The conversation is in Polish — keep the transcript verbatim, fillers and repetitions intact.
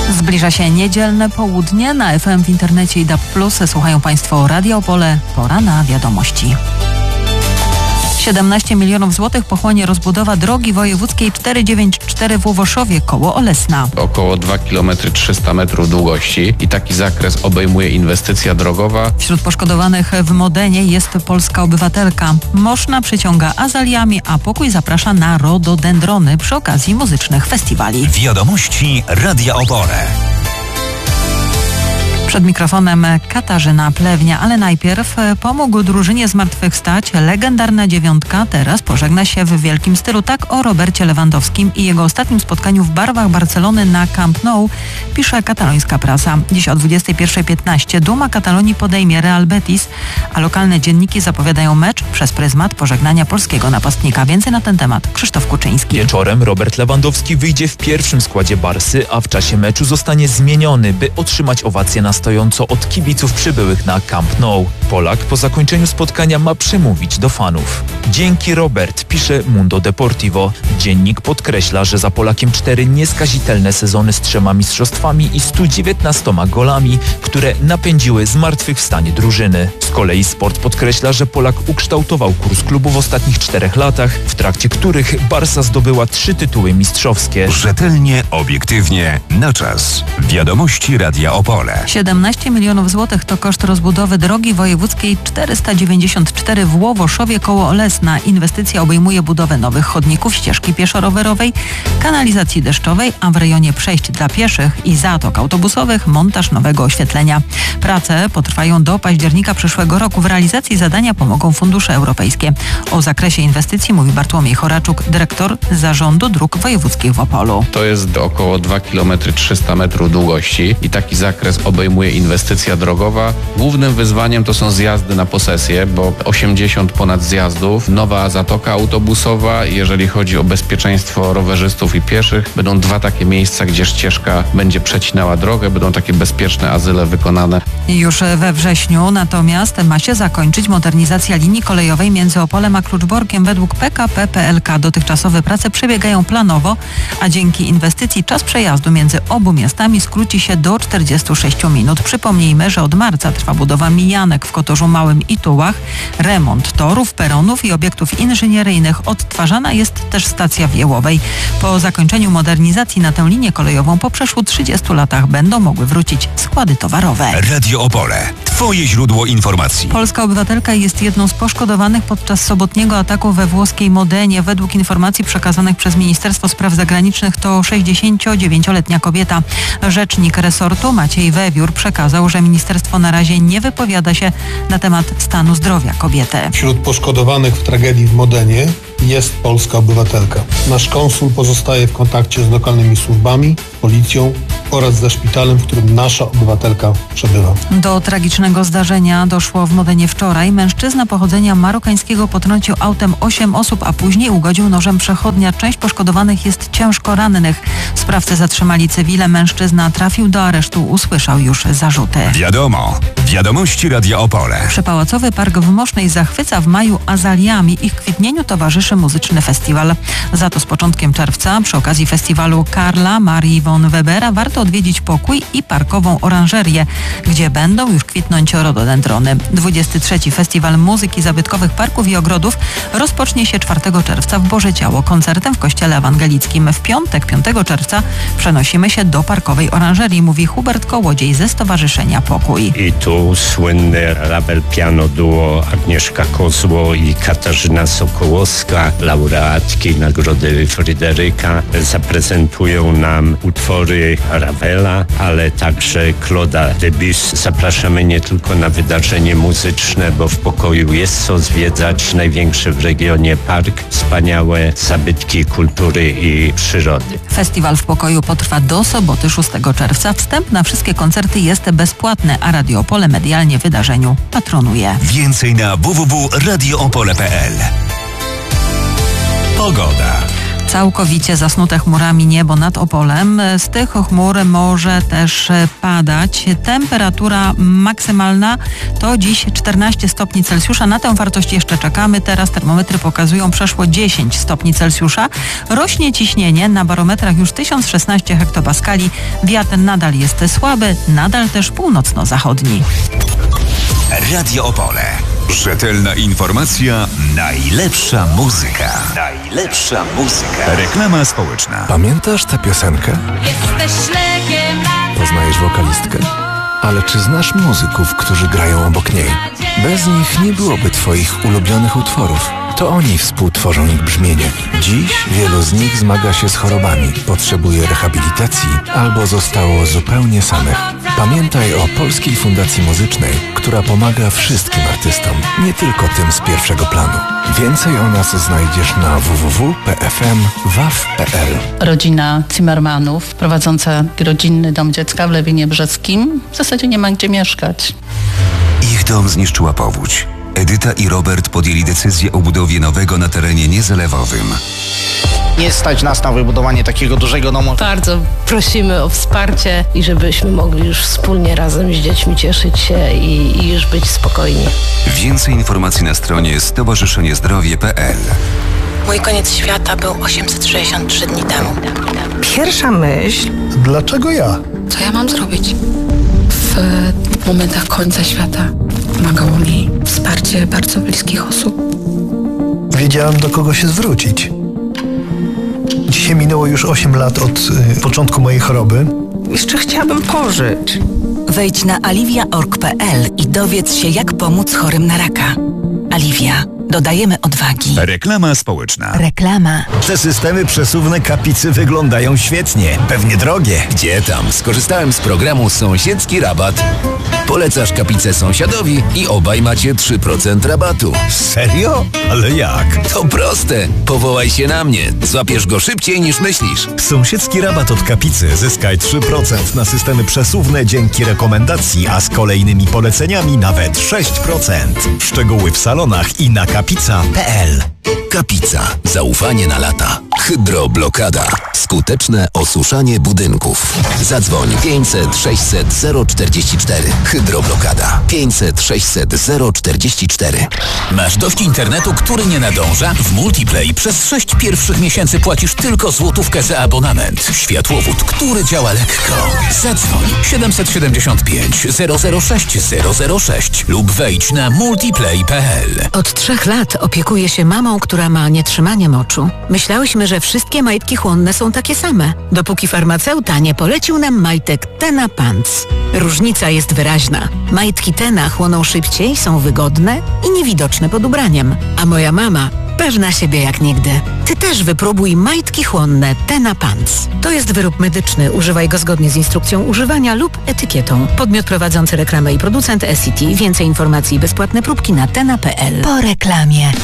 Zbliża się niedzielne południe. Na F M, w internecie i D A B plus. Słuchają Państwo Radia Opole. Pora na wiadomości. siedemnaście milionów złotych pochłonie rozbudowa drogi wojewódzkiej czterysta dziewięćdziesiąt cztery w Łowoszowie koło Olesna. Około dwa kilometry trzysta metrów długości i taki zakres obejmuje inwestycja drogowa. Wśród poszkodowanych w Modenie jest polska obywatelka. Moszna przyciąga azaliami, a Pokój zaprasza na rododendrony przy okazji muzycznych festiwali. Wiadomości Radia Opole. Przed mikrofonem Katarzyna Plewnia, ale najpierw pomógł drużynie zmartwychwstać legendarna dziewiątka. Teraz pożegna się w wielkim stylu. Tak o Robercie Lewandowskim i jego ostatnim spotkaniu w barwach Barcelony na Camp Nou pisze katalońska prasa. Dziś o dwudziestej pierwszej piętnaście duma Katalonii podejmie Real Betis, a lokalne dzienniki zapowiadają mecz przez pryzmat pożegnania polskiego napastnika. Więcej na ten temat Krzysztof Kuczyński. Wieczorem Robert Lewandowski wyjdzie w pierwszym składzie Barsy, a w czasie meczu zostanie zmieniony, by otrzymać owację na stojąco od kibiców przybyłych na Camp Nou. Polak po zakończeniu spotkania ma przemówić do fanów. Dzięki Robert, pisze Mundo Deportivo. Dziennik podkreśla, że za Polakiem cztery nieskazitelne sezony z trzema mistrzostwami i stu dziewiętnastoma golami, które napędziły zmartwychwstanie drużyny. Z kolei Sport podkreśla, że Polak ukształtował kurs klubu w ostatnich czterech latach, w trakcie których Barsa zdobyła trzy tytuły mistrzowskie. Rzetelnie, obiektywnie, na czas. Wiadomości Radia Opole. siedemnaście milionów złotych to koszt rozbudowy drogi wojewódzkiej czterysta dziewięćdziesiąt cztery w Łowoszowie koło Olesna. Inwestycja obejmuje budowę nowych chodników, ścieżki pieszo-rowerowej, kanalizacji deszczowej, a w rejonie przejść dla pieszych i zatok autobusowych montaż nowego oświetlenia. Prace potrwają do października przyszłego roku. W realizacji zadania pomogą fundusze europejskie. O zakresie inwestycji mówi Bartłomiej Choraczuk, dyrektor Zarządu Dróg Wojewódzkich w Opolu. To jest około dwa kilometry trzysta metrów długości i taki zakres obejmuje inwestycja drogowa. Głównym wyzwaniem to są zjazdy na posesję, bo osiemdziesiąt ponad zjazdów, nowa zatoka autobusowa. Jeżeli chodzi o bezpieczeństwo rowerzystów i pieszych, będą dwa takie miejsca, gdzie ścieżka będzie przecinała drogę, będą takie bezpieczne azyle wykonane. Już we wrześniu natomiast ma się zakończyć modernizacja linii kolejowej między Opolem a Kluczborkiem. Według P K P P L K dotychczasowe prace przebiegają planowo, a dzięki inwestycji czas przejazdu między obu miastami skróci się do czterdziestu sześciu minut. Przypomnijmy, że od marca trwa budowa mijanek w Kotorzu Małym i Tułach, remont torów, peronów i obiektów inżynieryjnych. Odtwarzana jest też stacja w Jełowej. Po zakończeniu modernizacji na tę linię kolejową po przeszło trzydziestu latach będą mogły wrócić składy towarowe. Radio Opole. Twoje źródło informacji. Polska obywatelka jest jedną z poszkodowanych podczas sobotniego ataku we włoskiej Modenie. Według informacji przekazanych przez Ministerstwo Spraw Zagranicznych to sześćdziesięciodziewięcioletnia kobieta. Rzecznik resortu Maciej Wewiór przekazał, że ministerstwo na razie nie wypowiada się na temat stanu zdrowia kobiety. Wśród poszkodowanych w tragedii w Modenie jest polska obywatelka. Nasz konsul pozostaje w kontakcie z lokalnymi służbami, policją oraz ze szpitalem, w którym nasza obywatelka przebywa. Do tragicznego zdarzenia doszło w Modenie wczoraj. Mężczyzna pochodzenia marokańskiego potrącił autem osiem osób, a później ugodził nożem przechodnia. Część poszkodowanych jest ciężko rannych. Sprawcę zatrzymali cywile. Mężczyzna trafił do aresztu, usłyszał już zarzuty. Wiadomo. Wiadomości Radia Opole. Przypałacowy Park w Mosznej zachwyca w maju azaliami. Ich kwitnieniu towarzyszy muzyczny festiwal. Za to z początkiem czerwca przy okazji festiwalu Karla Marii von Webera warto odwiedzić Pokój i parkową oranżerię, gdzie będą już kwitnąć rododendrony. dwudziesty trzeci Festiwal Muzyki Zabytkowych Parków i Ogrodów rozpocznie się czwartego czerwca w Boże Ciało koncertem w Kościele Ewangelickim. W piątek, piątego czerwca przenosimy się do parkowej oranżerii, mówi Hubert Kołodziej ze Stowarzyszenia Pokój. I tu słynny Ravel Piano Duo Agnieszka Kozło i Katarzyna Sokołowska, laureatki Nagrody Fryderyka, zaprezentują nam utwory Ravela, ale także Claude'a Debussy. Zapraszamy nie tylko na wydarzenie muzyczne, bo w Pokoju jest co zwiedzać, największy w regionie park, wspaniałe zabytki kultury i przyrody. Festiwal w Pokoju potrwa do soboty szóstego czerwca. Wstęp na wszystkie koncerty jest bezpłatny, a Radio Opole medialnie wydarzeniu patronuje. Więcej na w w w kropka radio opole kropka p l. Pogoda. całkowicie zasnute chmurami niebo nad Opolem. Z tych chmur może też padać. Temperatura maksymalna to dziś czternaście stopni Celsjusza. Na tę wartość jeszcze czekamy. Teraz termometry pokazują przeszło dziesięć stopni Celsjusza. Rośnie ciśnienie, na barometrach już tysiąc szesnaście hektopaskali. Wiatr nadal jest słaby, nadal też północno-zachodni. Radio Opole. Rzetelna informacja, najlepsza muzyka. Najlepsza muzyka. Reklama społeczna. Pamiętasz tę piosenkę? Poznajesz wokalistkę? Ale czy znasz muzyków, którzy grają obok niej? Bez nich nie byłoby twoich ulubionych utworów. To oni współtworzą ich brzmienie. Dziś wielu z nich zmaga się z chorobami, potrzebuje rehabilitacji albo zostało zupełnie samych. Pamiętaj o Polskiej Fundacji Muzycznej, która pomaga wszystkim artystom, nie tylko tym z pierwszego planu. Więcej o nas znajdziesz na w w w kropka p f m w a f kropka p l. Rodzina Zimmermanów, prowadząca rodzinny dom dziecka w Lewinie Brzeskim, w zasadzie nie ma gdzie mieszkać. Ich dom zniszczyła powódź. Edyta i Robert podjęli decyzję o budowie nowego na terenie niezalewowym. Nie stać nas na wybudowanie takiego dużego domu. Bardzo prosimy o wsparcie i żebyśmy mogli już wspólnie razem z dziećmi cieszyć się i, i już być spokojni. Więcej informacji na stronie stowarzyszenie zdrowie kropka p l. Mój koniec świata był osiemset sześćdziesiąt trzy dni temu. Pierwsza myśl... Dlaczego ja? Co ja mam zrobić? W momentach końca świata pomagało mi wsparcie bardzo bliskich osób. Wiedziałem, do kogo się zwrócić. Dzisiaj minęło już osiem lat od y, początku mojej choroby. Jeszcze chciałabym pożyć. Wejdź na aliwia kropka org kropka p l i dowiedz się, jak pomóc chorym na raka. Aliwia. Dodajemy odwagi. Reklama społeczna. Reklama. Te systemy przesuwne Kapicy wyglądają świetnie. Pewnie drogie. Gdzie tam? Skorzystałem z programu Sąsiedzki Rabat. Polecasz Kapicę sąsiadowi i obaj macie trzy procent rabatu. Serio? Ale jak? To proste. Powołaj się na mnie. Złapiesz go szybciej niż myślisz. Sąsiedzki rabat od Kapicy. Zyskaj trzy procent na systemy przesuwne dzięki rekomendacji, a z kolejnymi poleceniami nawet sześć procent. Szczegóły w salonach i na kapica kropka p l. Kapica. Zaufanie na lata. Hydroblokada. Skuteczne osuszanie budynków. Zadzwoń pięćset sześćset zero czterdzieści cztery. Hydroblokada. pięćset sześćset zero czterdzieści cztery. Masz dość internetu, który nie nadąża? W Multiplay przez sześć pierwszych miesięcy płacisz tylko złotówkę za abonament. Światłowód, który działa lekko. Zadzwoń siedemset siedemdziesiąt pięć zero zero sześć zero zero sześć lub wejdź na multiplay kropka p l. Od trzech lat opiekuję się mamą, która ma nietrzymanie moczu. Myślałyśmy, że wszystkie majtki chłonne są takie same, dopóki farmaceuta nie polecił nam majtek Tena Pants. Różnica jest wyraźna. Majtki Tena chłoną szybciej, są wygodne i niewidoczne pod ubraniem. A moja mama pewna siebie jak nigdy. Ty też wypróbuj majtki chłonne Tena Pants. To jest wyrób medyczny. Używaj go zgodnie z instrukcją używania lub etykietą. Podmiot prowadzący reklamę i producent S C T. Więcej informacji i bezpłatne próbki na tena kropka p l. Po reklamie.